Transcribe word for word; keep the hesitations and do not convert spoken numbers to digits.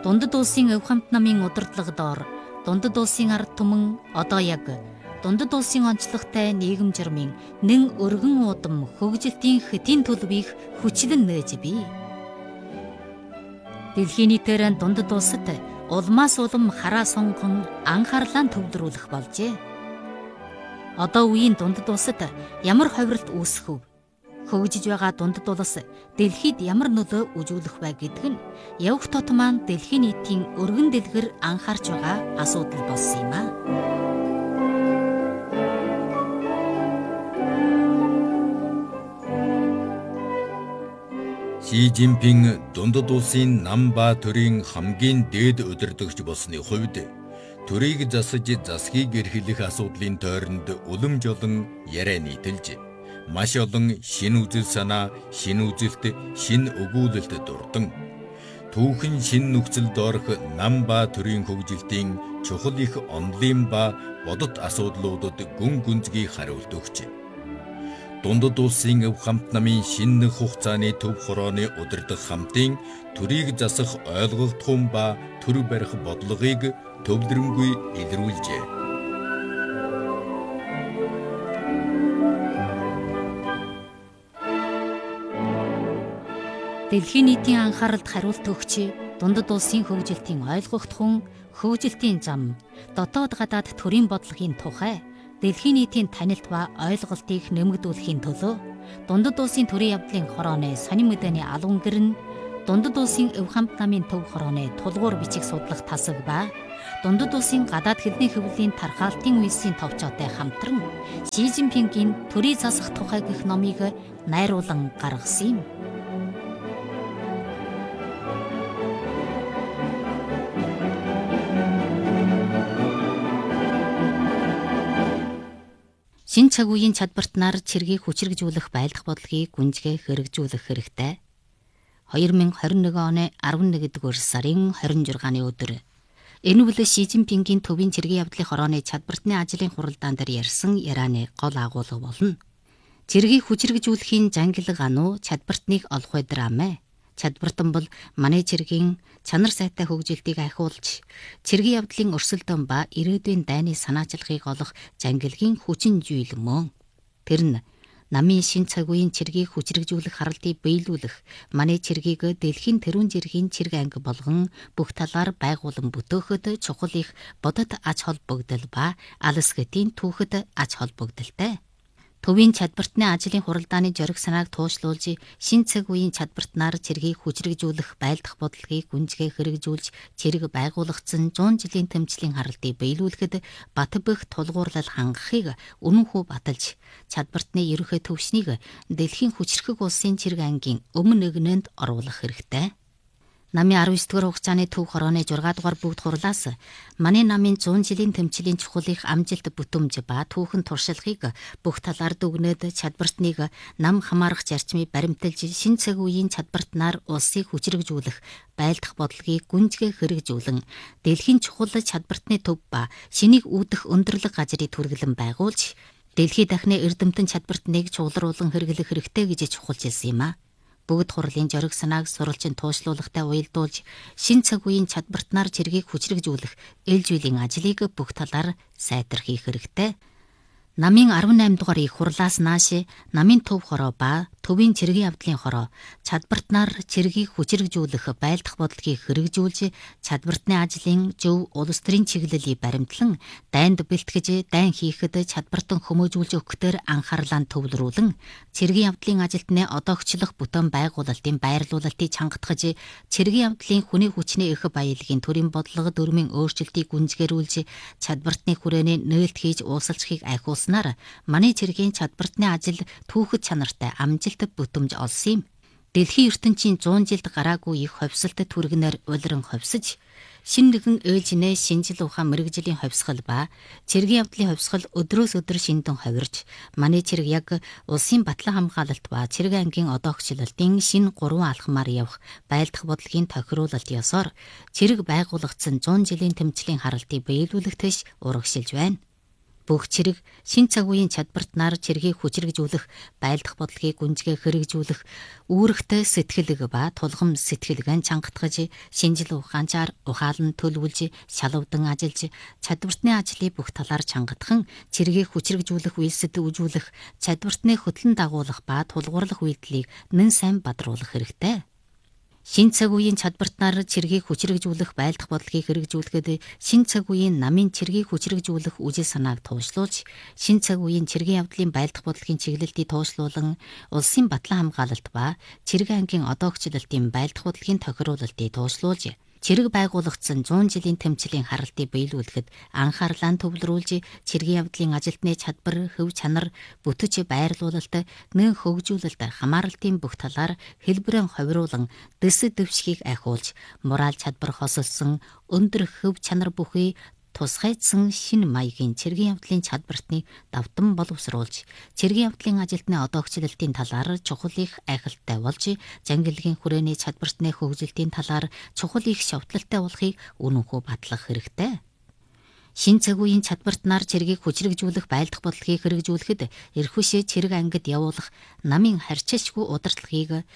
Дундад улсын өв хамт намын удирдлага доор дундад улсын ард түмэн одоо яг дундад улсын онцлогтой нийгэм журмын нэн өргөн удам хөгжилтийн хөтийн төлөвийг хүчлэн нээж бий. Дэлхийн нийтээр дундад улсад улмаас улам хараа сонгон анхаарлаа төвлөрүүлэх болжээ. Одоо үеийн дундад улсад ямар ховиролт үүсэх вэ? Хөгжиж байгаа дундад улс дэлхийд ямар нөлөө үзүүлэх вэ гэдг нь явах тот маань дэлхийн нийтийн өргөн дэлгэр анхаарч байгаа асуудал болсон юм а. Ши Жинпин дундад улсын нам ба төрийн хамгийн дээд удирдагч болсны хувьд төрийг засаж засгийг эрхлэх асуудлын тойронд улам жолон яриа нийтэлж маш олон шин үзэл санаа, шин үзэлт, шин өгүүлэлт дурдан түүхэн шин нөхцөлд орох нам ба төрийн хөгжилтийн чухал их онолын ба бодит асуудлуудад гүн гүнзгий хариулт өгч дундад улсын өв хамт намын шинэ хугацааны төв хорооны удирдах хамтын төрийг засах ойлгогдхуун ба төр барих бодлогыг төвлөрөнгүй илрүүлжээ. Дэлхийн нийтийн анхааралд хариулт өгч дундад улсын хөгжилтийн ойлгогдхуун хөгжилтийн зам дотоод гадаад төрийн бодлогын тухай дэлхийн нийтийн танилт ба ойлголтыг нэмэгдүүлэхийн төлөө дундад улсын төрийн явдлын хорооны сонин мэдээний албан гэр нь дундад улсын өв хамт намын төв хорооны тулгуур бичиг судлах тасаг ба дундад улсын гадаад хэлний хөвлийн тархаалтын үйлсийн товчоотой хамтран Ши Жинпингийн төрийг засах тухай гэх номыг найруулан гаргасан юм. Шинэ цаг үеийн чадвартнаар цэргийг хүчирхжүүлэх байлдах бодлогыг гүнзгий хэрэгжүүлэх хэрэгтэй. две тысячи двадцать один оны eleven-р сарын twenty-sixны өдөр энэ үл Ши Жинпингийн төвийн цэргийн явдлын хорооны чадвартны ажлын хуралдаан дээр ярьсан ярианы гол агуулга болно. Цэргийг хүчирхжүүлэхийн жангилга ануу чадвартныг олох байдраа. Чадвартан бол манай цэргийн чанар сайтай хөгжилтийг ахиулж, цэргийн явдлын өрсөлдөөн ба ирээдүйн дайны санаачлагыг олох жангилгийн хүчин зүйл мөн. Тэр нь намын шин цаг үеийн цэргийг хүчирхжүүлэх харалтыг биелүүлэх, манай цэргийг дэлхийн тэрүүн жиргийн цэрэг анги болгон бүх талаар байгуулан бүтөөхөд чухал их бодит ач холбогдол ба алс гэтийн түүхэд ач холбогдолтой. Төвийн чадвартны ажлын хуралдааны зориг санааг туушлуулж, шин цаг үеийн чадвартнаар цэргийг хүчирхжүүлэх байлдах бодлогыг гүнзгий хэрэгжүүлж, цэрэг байгуулагдсан one hundred жилийн тэмцлийн харалтыг биелүүлэхэд бат бөх тулгуурлал хангахыг үнэнхүү баталж, чадвартны ерөнхий төвшнийг дэлхийн хүчрхэг улсын цэрэг ангийн өмнө нэгнэнд оруулах хэрэгтэй. Намын nineteen дугаар хугацааны төв хорооны six дугаар бүгд хурлаас манай намын one hundred жилийн тэмцлийн чухал их амжилт бүтэмж ба түүхэн туршлагыг бүх талаар дүгнээд чадвартныг нам хамаарах зарчмыг баримталж шин цаг үеийн чадвартнаар улсыг хүчирхжүүлэх байлдах бодлогыг гүнзгий хэрэгжүүлэн дэлхийн чухал чадвартны төв ба шинийг үүдэх өндөрлөг газрыг түргэлэн байгуулж дэлхийд дахны эрдэмтэн чадвартныг чуулруулан хэрэглэх хэрэгтэй гэж чухалчилсан юм а. Бүгд хурлын зориг санааг сурвалжин туушлуулахтай уялдуулж, шин цаг үеийн чадвартнаар цэргийг хүчирхжүүлэх ээлж үеийн ажлыг бүх талаар сайтар хийх хэрэгтэй. Намын eighty-eight дугаар их хурлаас нааш намын төв хороо ба төвийн цэргийн явдлын хороо чадвартнаар цэргийг хүчирхжүүлэх байлдах бодлогыг хэрэгжүүлж, чадвартны ажлын зөв улс төрийн чиглэлийг баримтлан дайнд бэлтгэж, дайн хийхэд чадвартан хүмүүжүүлж өгөхдөр анхаарлаа төвлөрүүлэн, цэргийн явдлын ажилтны одоогчлох бүтээн байгуулалтын байрлуулалтыг чангатгаж, цэргийн явдлын хүний хүчний эрх баялагын төрийн бодлого дөрмийн өөрчлөлтийг гүнзгийрүүлж, чадвартны хүрээний нээлт хийж уусалцахыг айхуулсан манай цэргийн чадвартны ажил түүхэд чанартай амжилт бүтэмж олсон юм. Дэлхийн ертөнцийн one hundred жилд гараагүй их ховсолт түргэнээр улиран ховсож, шин нэгэн ээлжинээ шинжил ухаан мэрэгжлийн ховсгол ба цэргийн явдлын ховсгол өдрөөс өдөр шиндэн ховирж, манай цэрэг яг улсын батлан хамгаалалт ба цэрэг ангийн одоогчлолтын шин гурван алхмаар явах байлдах бодлогын тохируулалт ёсоор цэрэг байгуулагдсан one hundred жилийн тэмцлийн харалтыг биелүүлэхтэйш урагшилж байна. Бүх цэрэг шин цаг үеийн чадварт нар цэргийг хүчрэгжүүлэх, байлдах бодлогыг гүнзгий хэрэгжүүлэх, үүрэгтэй сэтгэлэг ба тулгам сэтгэлгэн чангатгаж, шинжил ухаанчаар ухаалан төлөвлөж, шалавдан ажиллаж, чадвартны ажлыг бүх талаар чангатхан, цэргийг хүчрэгжүүлэх, үйлсэд үжүүлэх, чадвартны хөтлөн дагуулах ба тулгуурлах үйлдэлийг нэн сайн бадруулах хэрэгтэй. Шин цаг үеийн чадварт нар цэргийг хүчрэгжүүлэх, байлдах бодлогыг хэрэгжүүлэхэд шин цаг үеийн намын цэргийг хүчрэгжүүлэх үжил санааг туушлуулж, шин цаг үеийн цэргийн явдлын байлдах бодлогын чиглэлтийг туушлуулан, улсын батлан хамгаалалт ба цэрэг ангийн одоогчлолтын байлдах бодлогын тохируулалтыг туушлуулж, цэрэг байгуулагдсан зуун жилийн тэмцлийн харалтыг биелүүлэхэд анхаарлаа төвлөрүүлж, цэргийн явдлын ажилтны чадвар, хөв чанар, бүтэц байрлуулалт, нэн хөгжүүлэлт, хамаарлтын бүх талаар хэлбэрэн ховируулан дэс дэвшгийг ахиулж, мораль чадвар хосолсон өндөр хөв чанар бүхий тусгайдсан шинэ маягийн цэргийн явдлын чадвартны давтан боловсруулж, цэргийн явдлын ажилтны одоогчлолтын талаар чухал их айхалтай болж, зангилгийн хүрээний чадвартны хөгжилтийн талаар чухал их шавтлалтай болохыг үнэнхүү батлах хэрэгтэй. Шин цаг үеийн чадварт нар цэргийг хүчрэгжүүлэх, байлдах бодлогыг хэрэгжүүлэхэд эрх хүчээ цэрэг ангид явуулах намын харьцашгүй удирдлагыг